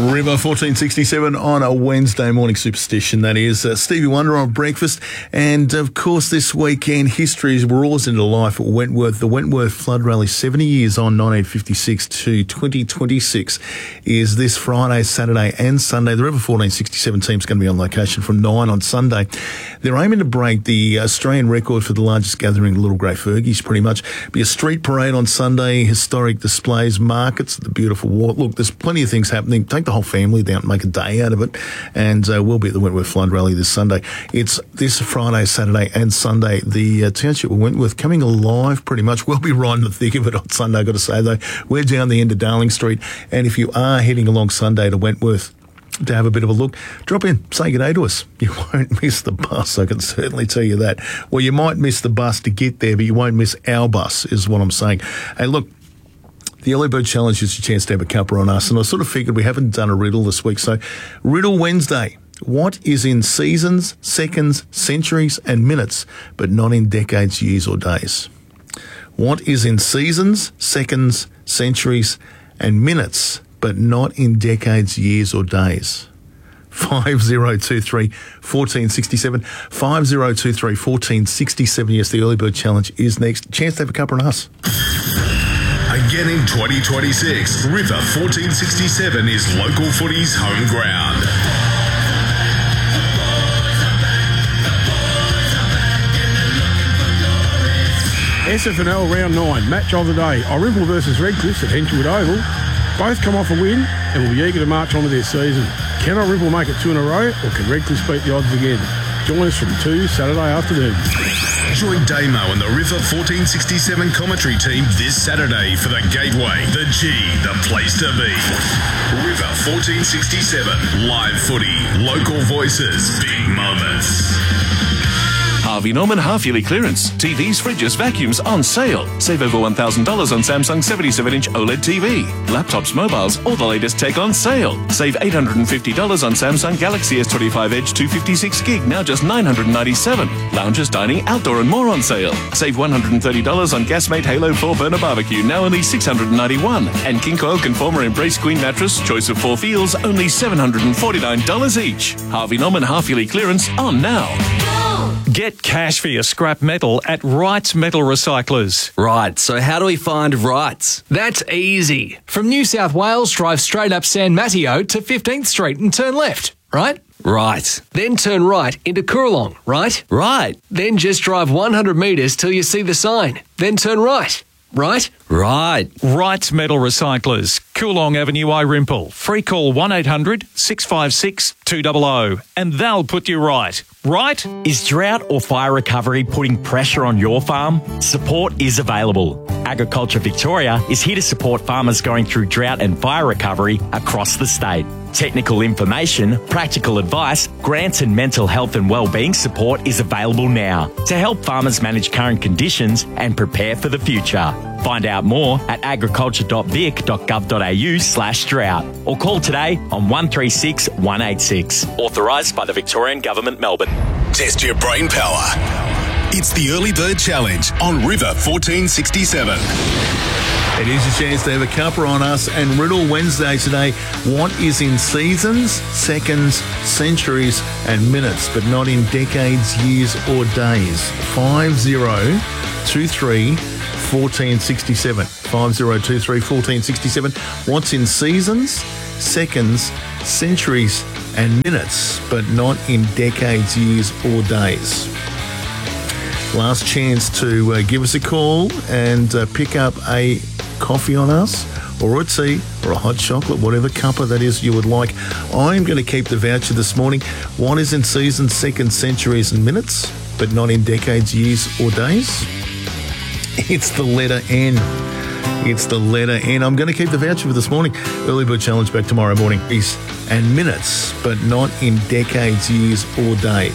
River 1467 on a Wednesday morning superstition, that is. Stevie Wonder on breakfast. And, of course, this weekend, history roars into life at Wentworth. The Wentworth Flood Rally, 70 years on, 1956 to 2026, is this Friday, Saturday and Sunday. The River 1467 team's going to be on location from 9 on Sunday. They're aiming to break the Australian record for the largest gathering of Little Grey Fergies, pretty much. Be a street parade on Sunday, historic displays, markets, the beautiful walk. Look, there's plenty of things happening. Take the whole family down and make a day out of it. And we'll be at the Wentworth Flood Rally this Sunday. It's this Friday, Saturday and Sunday. The township of Wentworth coming alive pretty much. We'll be right in the thick of it on Sunday, I've got to say, though. We're down the end of Darling Street. And if you are heading along Sunday to Wentworth to have a bit of a look, drop in, say good day to us. You won't miss the bus, I can certainly tell you that. Well, you might miss the bus to get there, but you won't miss our bus, is what I'm saying. Hey, look, the Early Bird Challenge is a chance to have a cuppa on us, and I sort of figured we haven't done a riddle this week, so Riddle Wednesday. What is in seasons, seconds, centuries and minutes, but not in decades, years or days? What is in seasons, seconds, centuries and minutes, but not in decades, years or days? 5023 1467. 5023 1467. Yes, the Early Bird Challenge is next. Chance to have a cuppa on us. Again in 2026, River 1467 is local footy's home ground. SFNL Round 9, match of the day. Orinpal versus Redcliffe at Henchwood Oval. Both come off a win and will be eager to march on to their season. Can Orinpal make it 2 in a row, or can Redcliffe beat the odds again? Join us from 2 Saturday afternoon. Join Damo and the River 1467 commentary team this Saturday for the Gateway, the G, the place to be. River 1467, live footy, local voices, big moments. Harvey Norman half-yearly clearance. TVs, fridges, vacuums on sale. Save over $1,000 on Samsung 77-inch OLED TV. Laptops, mobiles, all the latest tech on sale. Save $850 on Samsung Galaxy S25 Edge 256 gig, now just $997. Lounges, dining, outdoor and more on sale. Save $130 on Gasmate Halo 4 burner barbecue, now only $691. And King Coil Conformer Embrace Queen mattress, choice of 4 feels, only $749 each. Harvey Norman half-yearly clearance on now. Get cash for your scrap metal at Wrights Metal Recyclers. Right, so how do we find Wrights? That's easy. From New South Wales, drive straight up San Mateo to 15th Street and turn left, right? Right. Then turn right into Coorong, right? Right. Then just drive 100 metres till you see the sign. Then turn right. Right? Right. Wrights Metal Recyclers, Coolong Avenue, Irimple. Free call 1800 656 200 and they'll put you right. Right? Is drought or fire recovery putting pressure on your farm? Support is available. Agriculture Victoria is here to support farmers going through drought and fire recovery across the state. Technical information, practical advice, grants and mental health and wellbeing support is available now to help farmers manage current conditions and prepare for the future. Find out more at agriculture.vic.gov.au/drought or call today on 136 186. Authorised by the Victorian Government, Melbourne. Test your brain power. It's the Early Bird Challenge on River 1467. It is a chance to have a cuppa on us, and Riddle Wednesday today. What is in seasons, seconds, centuries and minutes, but not in decades, years or days? 5023 1467. 5023 1467. What's in seasons, seconds, centuries and minutes, but not in decades, years or days? Last chance to give us a call and pick up a coffee on us, or a tea, or a hot chocolate, whatever cuppa that is you would like. I'm going to keep the voucher this morning. What is in seasons, seconds, centuries and minutes, but not in decades, years or days? It's the letter N. It's the letter N. I'm going to keep the voucher for this morning. Early Bird Challenge back tomorrow morning. And minutes, but not in decades, years or days.